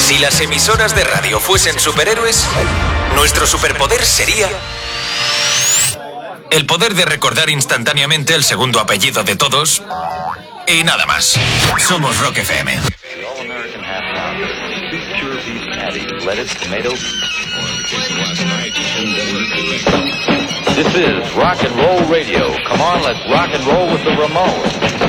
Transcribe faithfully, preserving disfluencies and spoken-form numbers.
Si las emisoras de radio fuesen superhéroes, nuestro superpoder sería el poder de recordar instantáneamente el segundo apellido de todos y nada más. Somos Rock F M. This is rock and roll radio. Come on, let's rock and roll with the Ramones.